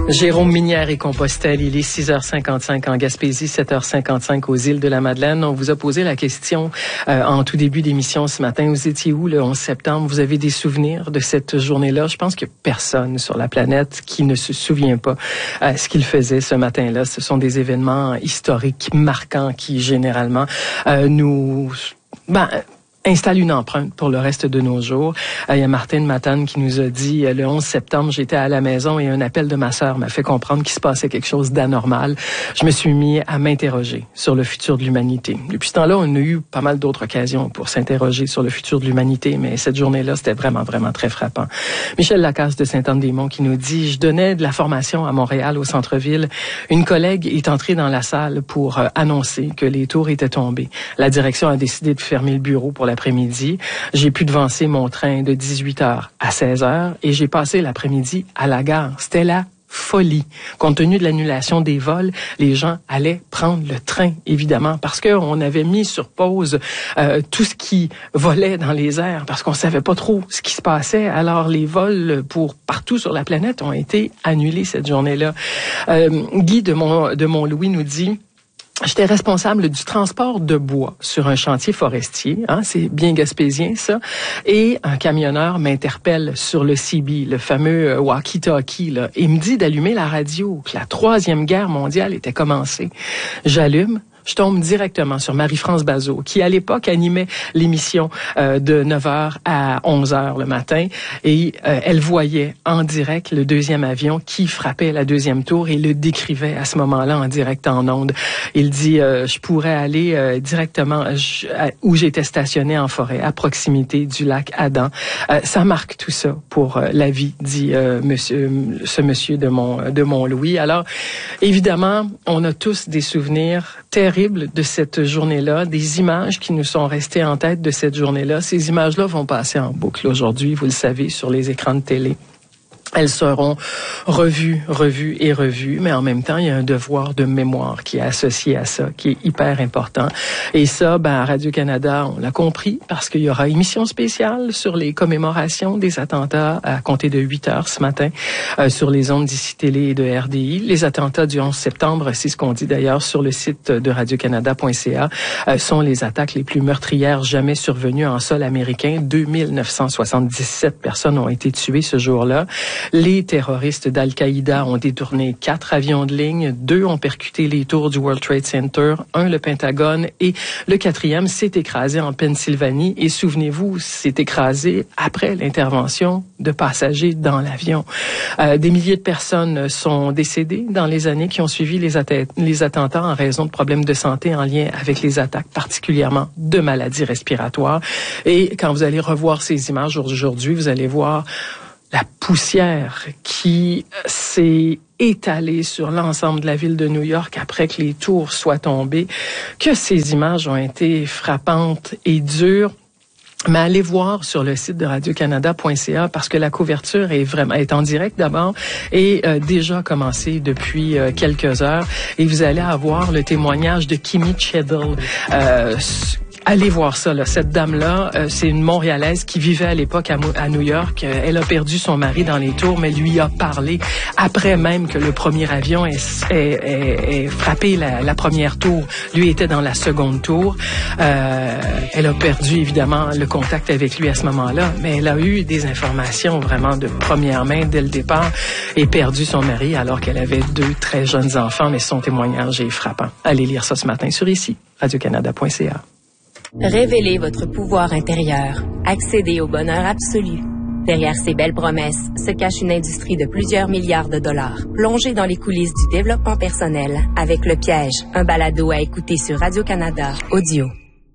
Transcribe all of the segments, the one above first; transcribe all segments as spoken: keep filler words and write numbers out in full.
Jérôme Minière et Compostelle, il est six heures cinquante-cinq en Gaspésie, sept heures cinquante-cinq aux îles de la Madeleine. On vous a posé la question euh, en tout début d'émission ce matin. Vous étiez où le onze septembre? Vous avez des souvenirs de cette journée-là? Je pense que personne sur la planète qui ne se souvient pas euh, ce qu'il faisait ce matin-là. Ce sont des événements historiques marquants qui, généralement, euh, nous... Ben, installe une empreinte pour le reste de nos jours. Il y a Martine Matane qui nous a dit le onze septembre, j'étais à la maison et un appel de ma sœur m'a fait comprendre qu'il se passait quelque chose d'anormal. Je me suis mis à m'interroger sur le futur de l'humanité. Depuis ce temps-là, on a eu pas mal d'autres occasions pour s'interroger sur le futur de l'humanité, mais cette journée-là, c'était vraiment, vraiment très frappant. Michel Lacasse de Sainte-Anne-des-Monts qui nous dit, je donnais de la formation à Montréal, au centre-ville. Une collègue est entrée dans la salle pour euh, annoncer que les tours étaient tombées. La direction a décidé de fermer le bureau pour la après-midi. J'ai pu devancer mon train de dix-huit heures à seize heures et j'ai passé l'après-midi à la gare. C'était la folie. Compte tenu de l'annulation des vols, les gens allaient prendre le train, évidemment, parce qu'on avait mis sur pause euh, tout ce qui volait dans les airs, parce qu'on savait pas trop ce qui se passait. Alors, les vols pour partout sur la planète ont été annulés cette journée-là. Euh, Guy de, Mont, de Montlouis nous dit... J'étais responsable du transport de bois sur un chantier forestier, hein, c'est bien gaspésien ça, et un camionneur m'interpelle sur le C B, le fameux walkie-talkie, là, et me dit d'allumer la radio, que la troisième guerre mondiale était commencée. J'allume. Je tombe directement sur Marie-France Bazot, qui à l'époque animait l'émission euh, de neuf heures à onze heures le matin. Et euh, elle voyait en direct le deuxième avion qui frappait la deuxième tour et le décrivait à ce moment-là en direct en ondes. Il dit, euh, je pourrais aller euh, directement je, à, où j'étais stationné en forêt, à proximité du lac Adam. Euh, ça marque tout ça pour euh, la vie, dit euh, monsieur, ce monsieur de, Mont, de Mont-Louis. Alors, évidemment, on a tous des souvenirs terribles de cette journée-là, des images qui nous sont restées en tête de cette journée-là. Ces images-là vont passer en boucle aujourd'hui, vous le savez, sur les écrans de télé. Elles seront revues, revues et revues, mais en même temps, il y a un devoir de mémoire qui est associé à ça, qui est hyper important. Et ça, ben, à Radio-Canada, on l'a compris, parce qu'il y aura émission spéciale sur les commémorations des attentats à compter de huit heures ce matin, euh, sur les ondes d'Ici Télé et de R D I. Les attentats du onze septembre, c'est ce qu'on dit d'ailleurs sur le site de radio canada point c a, euh, sont les attaques les plus meurtrières jamais survenues en sol américain. deux mille neuf cent soixante-dix-sept personnes ont été tuées ce jour-là. Les terroristes d'Al-Qaïda ont détourné quatre avions de ligne, deux ont percuté les tours du World Trade Center, un le Pentagone et le quatrième s'est écrasé en Pennsylvanie. Et souvenez-vous, s'est écrasé après l'intervention de passagers dans l'avion. Euh, des milliers de personnes sont décédées dans les années qui ont suivi les, atta- les attentats en raison de problèmes de santé en lien avec les attaques, particulièrement de maladies respiratoires. Et quand vous allez revoir ces images aujourd'hui, vous allez voir la poussière qui s'est étalée sur l'ensemble de la ville de New York après que les tours soient tombées, que ces images ont été frappantes et dures. Mais allez voir sur le site de radio canada point c a parce que la couverture est vraiment est en direct d'abord et euh, déjà commencé depuis euh, quelques heures. Et vous allez avoir le témoignage de Kimmy Cheddle. Euh, Allez voir ça, là. Cette dame-là, euh, c'est une Montréalaise qui vivait à l'époque à, à New York. Euh, elle a perdu son mari dans les tours, mais lui a parlé après même que le premier avion ait, ait, ait, ait frappé la, la première tour. Lui était dans la seconde tour. Euh, elle a perdu, évidemment, le contact avec lui à ce moment-là, mais elle a eu des informations vraiment de première main dès le départ et perdu son mari alors qu'elle avait deux très jeunes enfants, mais son témoignage est frappant. Allez lire ça ce matin sur ici, radio canada point c a. Révélez votre pouvoir intérieur. Accédez au bonheur absolu. Derrière ces belles promesses se cache une industrie de plusieurs milliards de dollars. Plongez dans les coulisses du développement personnel avec Le Piège, un balado à écouter sur Radio-Canada Audio.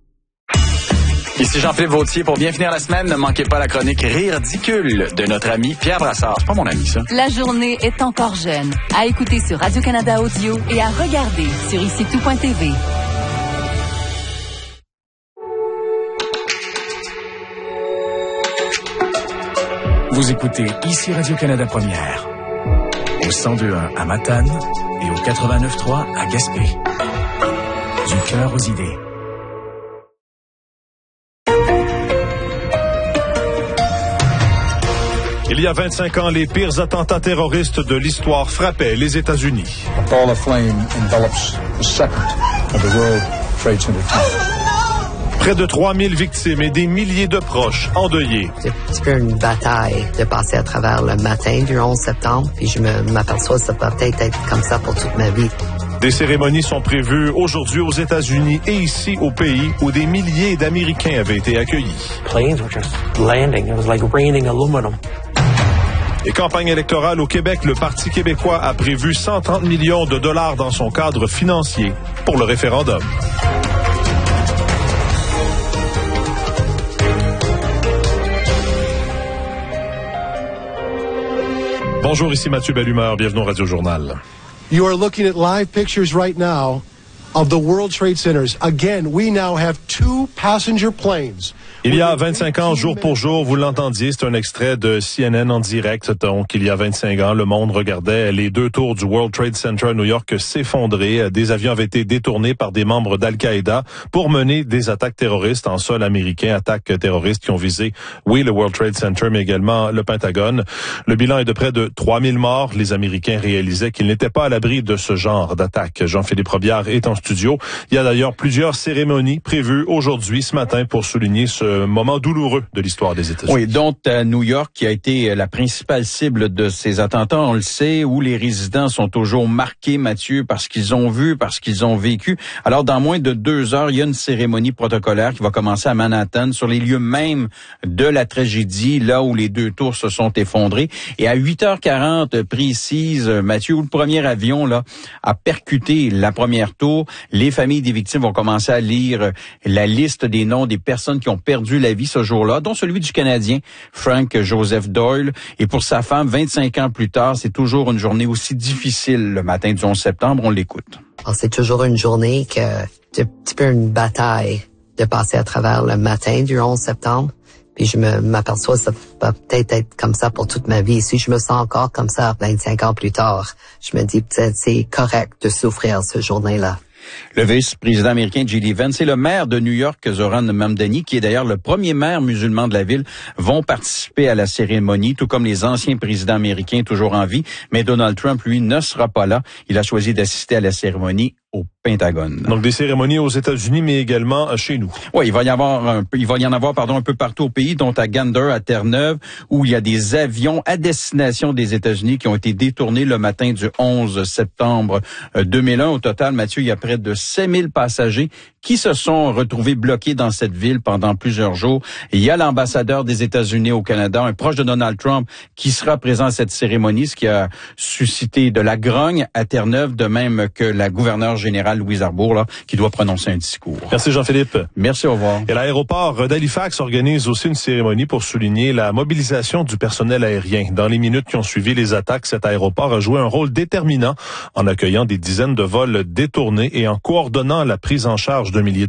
Ici Jean-Philippe Vautier. Pour bien finir la semaine, ne manquez pas la chronique Ridicule de notre ami Pierre Brassard. C'est pas mon ami, ça. La journée est encore jeune. À écouter sur Radio-Canada Audio et à regarder sur ici tout point t v. Vous écoutez ici Radio-Canada Première, au cent deux point un à Matane et au quatre-vingt-neuf point trois à Gaspé. Du cœur aux idées. Il Il y a vingt-cinq ans, les pires attentats terroristes de l'histoire frappaient les États-Unis. A ball of flame envelops the second of the World Trade Center tower. Près de trois mille victimes et des milliers de proches endeuillés. C'est un petit peu une bataille de passer à travers le matin du onze septembre, puis je me, m'aperçois que ça peut peut-être être comme ça pour toute ma vie. Des cérémonies sont prévues aujourd'hui aux États-Unis et ici au pays où des milliers d'Américains avaient été accueillis. Planes were just landing. It was like raining aluminum. Et campagne électorale au Québec, le Parti québécois a prévu cent trente millions de dollars dans son cadre financier pour le référendum. Bonjour, ici Mathieu Bellumeur, bienvenue au Radio Journal. You are looking at live pictures right now of the World Trade Centers. Again, we now have two passenger planes. Il y a vingt-cinq ans, jour pour jour, vous l'entendiez, c'est un extrait de C N N en direct. Donc, il y a vingt-cinq ans, le monde regardait les deux tours du World Trade Center à New York s'effondrer. Des avions avaient été détournés par des membres d'Al-Qaïda pour mener des attaques terroristes en sol américain, attaques terroristes qui ont visé, oui, le World Trade Center, mais également le Pentagone. Le bilan est de près de trois mille morts. Les Américains réalisaient qu'ils n'étaient pas à l'abri de ce genre d'attaque. Jean-Philippe Robillard est en studio. Il y a d'ailleurs plusieurs cérémonies prévues aujourd'hui, ce matin, pour souligner ce moment douloureux de l'histoire des États-Unis. Oui, donc à New York, qui a été la principale cible de ces attentats, on le sait, où les résidents sont toujours marqués, Mathieu, parce qu'ils ont vu, parce qu'ils ont vécu. Alors, dans moins de deux heures, il y a une cérémonie protocolaire qui va commencer à Manhattan, sur les lieux mêmes de la tragédie, là où les deux tours se sont effondrés. Et à huit heures quarante précise, Mathieu, où le premier avion là a percuté la première tour, les familles des victimes vont commencer à lire la liste des noms des personnes qui ont perdu la vie ce jour-là, dont celui du Canadien Frank Joseph Doyle. Et pour sa femme, vingt-cinq ans plus tard, c'est toujours une journée aussi difficile le matin du onze septembre. On l'écoute. Alors, c'est toujours une journée que c'est un petit peu une bataille de passer à travers le matin du onze septembre. Puis je me, m'aperçois que ça peut peut-être être comme ça pour toute ma vie. Si je me sens encore comme ça vingt-cinq ans plus tard, je me dis peut-être c'est correct de souffrir ce journée-là. Le vice-président américain J D Vance et le maire de New York, Zoran Mamdani, qui est d'ailleurs le premier maire musulman de la ville, vont participer à la cérémonie, tout comme les anciens présidents américains toujours en vie. Mais Donald Trump, lui, ne sera pas là. Il a choisi d'assister à la cérémonie au Pentagone. Donc des cérémonies aux États-Unis, mais également chez nous. Oui, il va y avoir un peu, il va y en avoir, pardon, un peu partout au pays, dont à Gander, à Terre-Neuve, où il y a des avions à destination des États-Unis qui ont été détournés le matin du onze septembre deux mille un. Au total, Mathieu, il y a près de sept mille passagers qui se sont retrouvés bloqués dans cette ville pendant plusieurs jours. Il y a l'ambassadeur des États-Unis au Canada, un proche de Donald Trump, qui sera présent à cette cérémonie, ce qui a suscité de la grogne à Terre-Neuve, de même que la gouverneure générale Louise Arbour, là, qui doit prononcer un discours. Merci Jean-Philippe. Merci, au revoir. Et l'aéroport d'Halifax organise aussi une cérémonie pour souligner la mobilisation du personnel aérien. Dans les minutes qui ont suivi les attaques, cet aéroport a joué un rôle déterminant en accueillant des dizaines de vols détournés et en coordonnant la prise en charge de milliers